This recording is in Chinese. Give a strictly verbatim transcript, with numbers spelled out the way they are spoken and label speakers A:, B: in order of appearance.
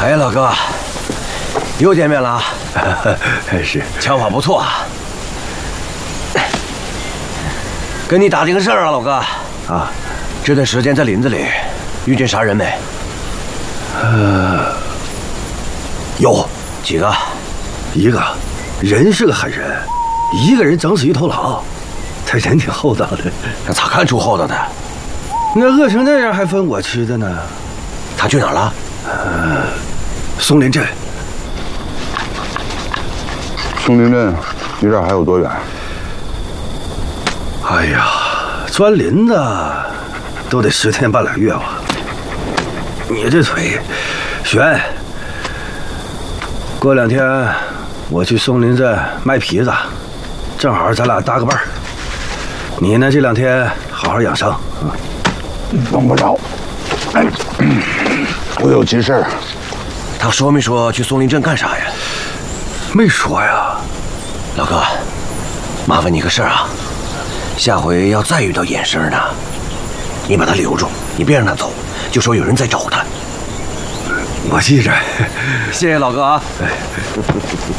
A: 哎，老哥，又见面了啊！
B: 是，
A: 枪法不错啊。跟你打听个事儿啊，老哥。
B: 啊，
A: 这段时间在林子里遇见啥人没？
B: 呃，有
A: 几个？
B: 一个，人是个狠人，一个人整死一头狼，他人挺厚道的。
A: 那咋看出厚道的？
B: 那饿成那样还分我吃的呢。
A: 他去哪儿了？
B: 呃，松林镇。
C: 松林镇离这儿还有多远？
B: 哎呀，钻林子都得十天半拉月吧。你这腿，悬。过两天我去松林镇卖皮子，正好咱俩搭个伴儿。你呢，这两天好好养伤。
C: 用不着，哎，我有急事儿。
A: 他说没说去松林镇干啥呀？
B: 没说呀。
A: 老哥，麻烦你个事儿啊，下回要再遇到眼生的，你把他留住，你别让他走，就说有人在找他。
B: 我记着。
A: 谢谢老哥啊。